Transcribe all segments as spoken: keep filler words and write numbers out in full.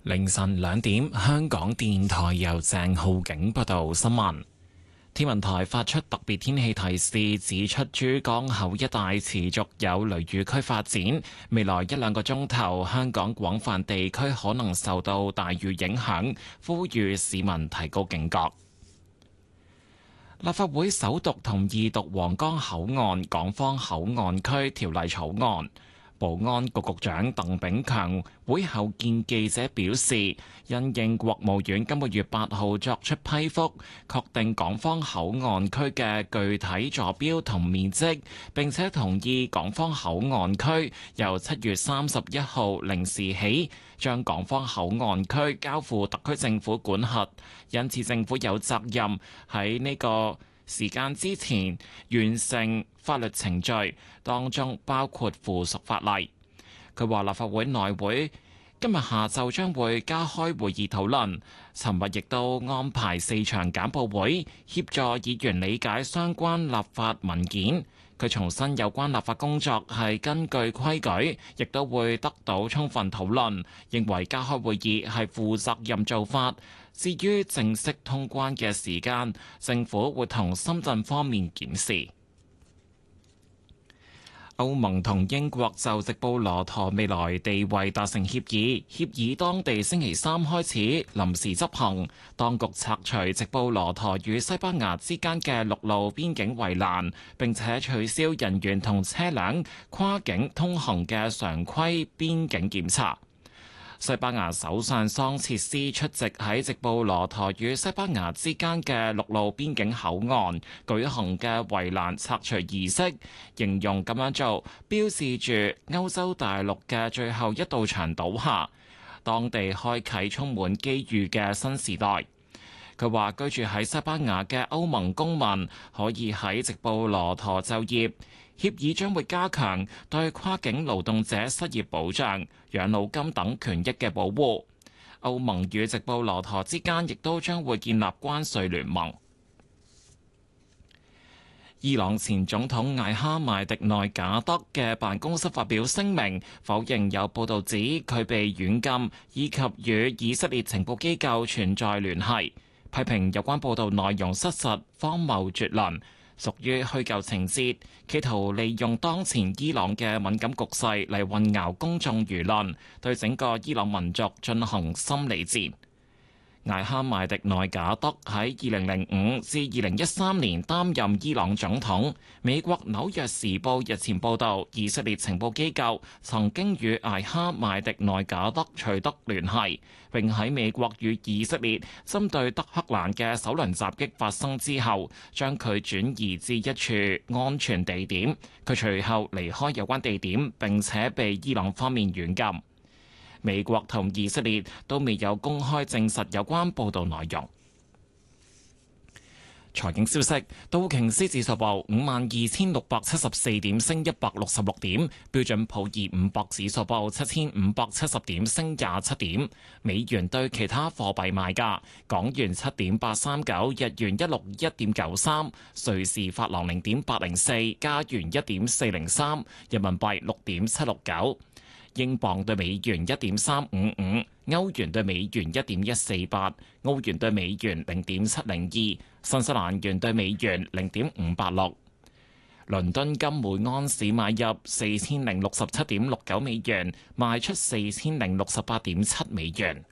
凌晨兩點，香港電台由鄭浩景報道新聞。天文台發出特別天氣提示，指出珠江口一帶持續有雷雨區發展，未來一兩個鐘頭，香港廣泛地區可能受到大雨影響，呼籲市民提高警覺。立法會首讀同二讀皇崗口岸港方口岸區條例草案。保安局局長鄧炳強會後見記者表示，因應國務院今個月八號作出批覆，確定港方口岸區嘅具體坐標同面積，並且同意港方口岸區由七月三十一號零時起，將港方口岸區交付特區政府管轄，因此政府有責任喺呢個時間之前完成法律程序，當中包括附屬法例。佢話立法會內會今日下晝將會加開會議討論，尋日亦都安排四場簡報會，協助議員理解相關立法文件。佢重申有關立法工作係根據規矩，亦都會得到充分討論，認為加開會議係負責任做法。至於正式通關嘅時間，政府會同深圳方面檢視。歐盟同英國就直布羅陀未來地位達成協議，協議當地星期三開始臨時執行。當局拆除直布羅陀與西班牙之間嘅陸路邊境圍欄，並且取消人員同車輛跨境通行嘅常規邊境檢查。西班牙首相桑切斯出席喺直布羅陀與西班牙之間嘅陸路邊境口岸舉行嘅圍欄拆除儀式，形容咁樣做標誌住歐洲大陸嘅最後一道牆倒下，當地開啟充滿機遇嘅新時代。佢話居住喺西班牙嘅歐盟公民可以喺直布羅陀就業。協議將會加強對跨境勞動者失業保障、養老金等權益嘅保護。歐盟與直布羅陀之間亦都將會建立關稅聯盟。伊朗前總統艾哈邁迪內賈德嘅辦公室發表聲明，否認有報道指佢被軟禁，以及與以色列情報機構存在聯繫，批評有關報道內容失實、荒謬絕倫，屬於虛構情節，企圖利用當前伊朗嘅敏感局勢嚟混淆公眾輿論，對整個伊朗民族進行心理戰。艾哈邁迪內賈德喺二零零五至二零一三年擔任伊朗總統。美國紐約時報日前報道，以色列情報機構曾經與艾哈邁迪內賈德取得聯繫，並喺美國與以色列針對德黑蘭嘅首輪襲擊發生之後，將佢轉移至一處安全地點。佢隨後離開有關地點，並且被伊朗方面軟禁。美國同以色列都未有公開證實有關報道內容。財經消息：道瓊斯指數報五萬二千六百七十四點，升一百六十六點；標準普爾五百指數報七千五百七十點，升廿七點。美元對其他貨幣賣價：港元七點八三九，日元一六一點九三，瑞士法郎零點八零四，加元一點四零三，人民幣六點七六九。英鎊對美元一點三五五，歐元對美元一點一四八，澳元對美元零點七零二，新西蘭元對美元零點五八六。倫敦金每安士買入四千零六十七點六九美元，賣出四千零六十八點七美元。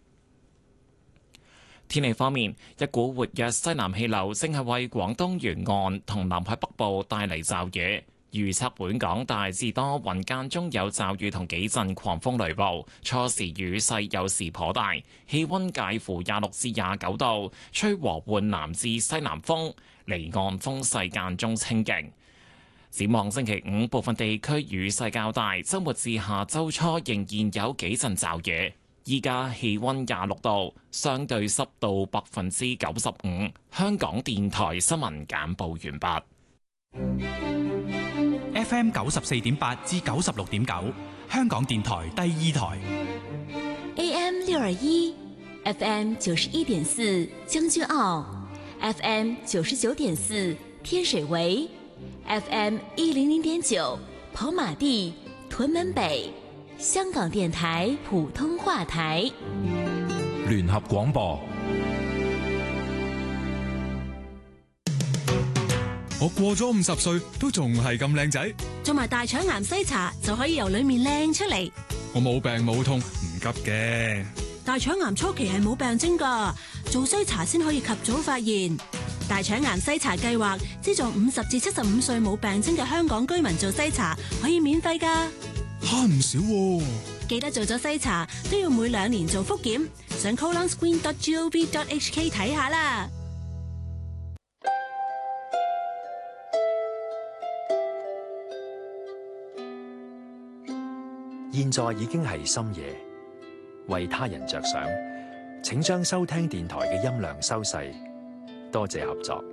天氣方面，一股活躍西南氣流正係為廣東沿岸同南海北部帶嚟驟雨。預測本港大致多雲，間中有驟雨同幾陣狂風雷暴，初時雨勢有時頗大，氣溫介乎廿六至廿九度，吹和緩南至西南風，離岸風勢間中清勁。展望星期五，部分地區雨勢較大，週末至下週初仍然有幾陣驟雨。依家氣溫廿六度，相對濕度百分之九十五。香港電台新聞簡報完畢。 F M 九十四點八至九十六點九，香港電台第二台。 A M 六二一，F M 九十一點四將軍澳 ，F M 九十九點四天水圍 ，F M 一零零點九跑馬地屯門北香港電台普通話台， 聯合廣播。 我過咗五十歲都仲係咁靚仔， 做埋大腸癌篩查就可以由裏面靚出嚟。 我冇病冇痛，唔急嘅。 大腸癌初期係冇病徵噶，做篩查先可以及早發現。大腸癌篩查計劃資助五十至七十五歲冇病徵嘅香港居民做篩查，可以免費噶， 慳唔少喎。 記得做咗篩查都要每兩年做複檢，上 colon screen dot gov dot h k 睇下啦。 現在已經係深夜，為他人着想，請將收聽電台嘅音量收細，多謝合作。